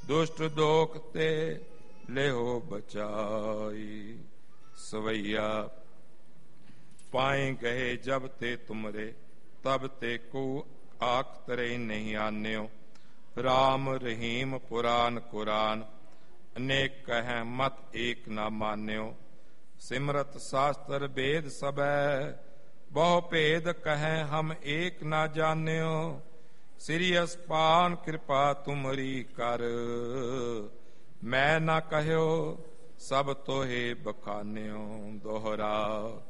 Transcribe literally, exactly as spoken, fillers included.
दुष्ट दोख ते लेहो बचाई। सवैया पाए गए जब ते तुमरे, तब ते को आख तरे नहीं आन्यो। राम रहीम पुराण कुरान, अनेक कह मत एक न मान्यो। सिमरत शास्त्र वेद सबै, बहु भेद कह हम एक न जान्यो। श्री अस्पान कृपा तुमरी कर, मैं न कहयो सब तोहे बखान्यो। दोहरा